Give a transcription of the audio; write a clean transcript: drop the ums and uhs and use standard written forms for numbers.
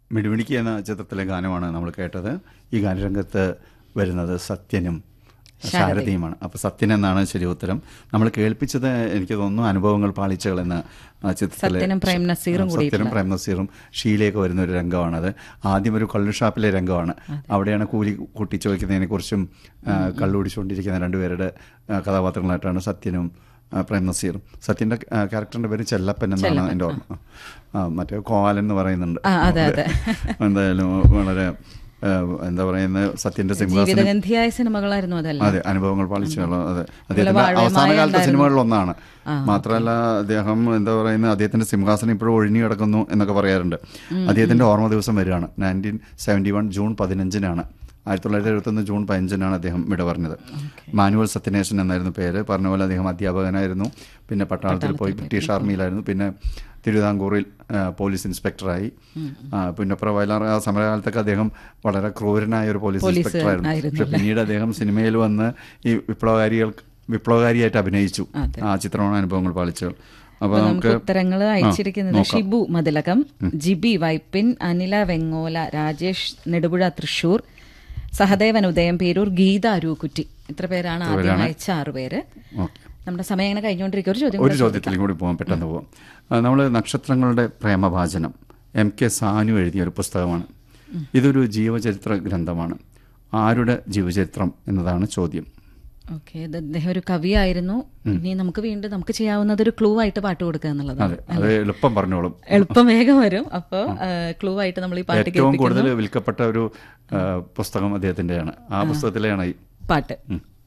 മിടുമിടുക്കി എന്ന ചിത്രത്തിലെ ഗാനമാണ് നമ്മൾ കേട്ടത്. ഈ ഗാനരംഗത്ത് വരുന്നത് സത്യനും ശാരദയുമാണ്. അപ്പോൾ സത്യൻ എന്നാണ് ശരി ഉത്തരം. നമ്മൾ കേൾപ്പിച്ചത് എനിക്ക് തോന്നുന്നു അനുഭവങ്ങൾ പാളിച്ചകൾ എന്ന ചിത്രത്തിലെ സത്യനും പ്രേം നസീറും ഷീലയൊക്കെ വരുന്ന ഒരു രംഗമാണത്. ആദ്യം ഒരു കള്ളു ഷാപ്പിലെ രംഗമാണ്. അവിടെയാണ് കൂലി കൂട്ടി ചോദിക്കുന്നതിനെക്കുറിച്ചും കള്ളുപിടിച്ചുകൊണ്ടിരിക്കുന്ന രണ്ടുപേരുടെ കഥാപാത്രങ്ങളായിട്ടാണ് സത്യനും പ്രേം നസീറും. സത്യൻ്റെ ക്യാരക്ടറിൻ്റെ പേര് ചെല്ലപ്പൻ എന്നാണ് എൻ്റെ ഓർമ്മ. മറ്റേ കോവാലൻ എന്ന് പറയുന്നുണ്ട്. എന്തായാലും വളരെ എന്താ പറയുന്നത്, സത്യന്റെ സിനിമകളായിരുന്നു അതല്ല. അതെ, അനുഭവങ്ങൾ പാളിച്ചുള്ള അതെ അദ്ദേഹത്തിന്റെ അവസാന കാലത്തെ സിനിമകളിലൊന്നാണ്. മാത്രമല്ല അദ്ദേഹം എന്താ പറയുന്നത്, അദ്ദേഹത്തിന്റെ സിംഹാസനം ഇപ്പോഴും ഒഴിഞ്ഞു കിടക്കുന്നു എന്നൊക്കെ പറയാറുണ്ട്. അദ്ദേഹത്തിന്റെ ഓർമ്മ ദിവസം വരികയാണ് 1971 ജൂൺ 15-നാണ്. 1971 ജൂൺ 15-നാണ് അദ്ദേഹം വിട പറഞ്ഞത്. മാനുവൽ സത്യനേശൻ എന്നായിരുന്നു പേര്. പറഞ്ഞ പോലെ അദ്ദേഹം അധ്യാപകനായിരുന്നു. പിന്നെ പട്ടാളത്തിൽ പോയി ബ്രിട്ടീഷ് ആർമിയിലായിരുന്നു. പിന്നെ തിരുവിതാംകൂറിൽ പോലീസ് ഇൻസ്പെക്ടറായി. പിന്നെ വയലാർ ആ സമരകാലത്തൊക്കെ അദ്ദേഹം വളരെ ക്രൂരനായ ഒരു പോലീസ് ഇൻസ്പെക്ടറായിരുന്നു. പക്ഷെ പിന്നീട് അദ്ദേഹം സിനിമയിൽ വന്ന് ഈ വിപ്ലവകാരിയായിട്ട് അഭിനയിച്ചു. ആ ചിത്രമാണ് അനുഭവങ്ങൾ പാളിച്ചകൾ. അപ്പോൾ നമുക്ക് ഉത്തരങ്ങൾ അയച്ചിരിക്കുന്നത് ഷിബു മതിലകം, ജിബി വൈപ്പിൻ, അനില വെങ്ങോല, രാജേഷ് നെടുപുഴ തൃശൂർ, സഹദേവൻ ഉദയം പേരൂർ, ഗീത അരൂക്കുറ്റി. ഇത്ര പേരാണ് ആദ്യം അയച്ച 6 പേര്. നമ്മുടെ സമയം ഇങ്ങനെ കഴിഞ്ഞുകൊണ്ടിരിക്കും. ഒരു ചോദ്യത്തിലും കൂടി പോകാം, പെട്ടെന്ന് പോകാം. നമ്മൾ നക്ഷത്രങ്ങളുടെ പ്രേമഭാചനം MK സാനു എഴുതിയ ഒരു പുസ്തകമാണ്. ഇതൊരു ജീവചരിത്ര ഗ്രന്ഥമാണ്. ആരുടെ ജീവചരിത്രം എന്നതാണ് ചോദ്യം. ഓക്കെ, അദ്ദേഹം ഒരു കവിയായിരുന്നു. ഇനി നമുക്ക് ചെയ്യാവുന്നത് ഒരു ക്ലൂ ആയിട്ട് പാട്ട് കൊടുക്കുക എന്നുള്ളതാണ്. അത് എളുപ്പം പറഞ്ഞോളും, എളുപ്പം വേഗം വരും. അപ്പോൾ ക്ലൂ ആയിട്ട് നമ്മൾ ഈ പാട്ട് ഏറ്റവും കൂടുതൽ വിൽക്കപ്പെട്ട ഒരു പുസ്തകം അദ്ദേഹത്തിൻ്റെയാണ്. ആ പുസ്തകത്തിലെയാണ് ഈ പാട്ട്.